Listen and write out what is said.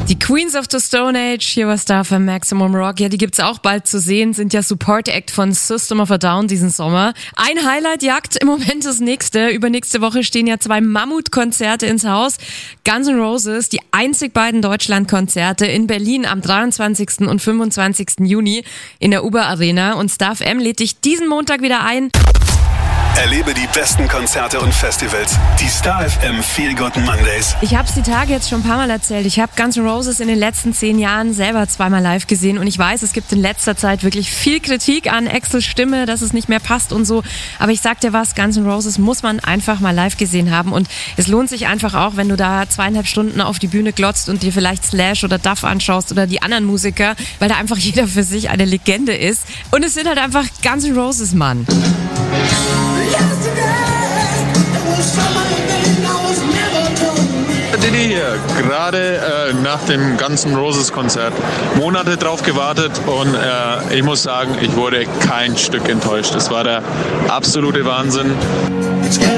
Die Queens of the Stone Age, hier was da für Maximum Rock. Ja, die gibt's auch bald zu sehen, sind ja Support Act von System of a Down diesen Sommer. Ein Highlight jagt im Moment das nächste. Übernächste Woche stehen ja 2 Mammutkonzerte ins Haus. Guns N' Roses, die einzig beiden Deutschlandkonzerte in Berlin am 23. und 25. Juni in der Uber Arena. Und Star FM lädt dich diesen Montag wieder ein. Erlebe die besten Konzerte und Festivals. Die Star FM Feel Good Mondays. Ich habe es die Tage jetzt schon ein paar Mal erzählt. Ich habe Guns N' Roses in den letzten 10 Jahren selber 2-mal live gesehen. Und ich weiß, es gibt in letzter Zeit wirklich viel Kritik an Axls Stimme, dass es nicht mehr passt und so. Aber ich sag dir was, Guns N' Roses muss man einfach mal live gesehen haben. Und es lohnt sich einfach auch, wenn du da 2,5 Stunden auf die Bühne glotzt und dir vielleicht Slash oder Duff anschaust oder die anderen Musiker, weil da einfach jeder für sich eine Legende ist. Und es sind halt einfach Guns N' Roses, Mann. Diddy hier, gerade nach dem Guns N' Roses Konzert, Monate drauf gewartet und ich muss sagen, ich wurde kein Stück enttäuscht. Es war der absolute Wahnsinn.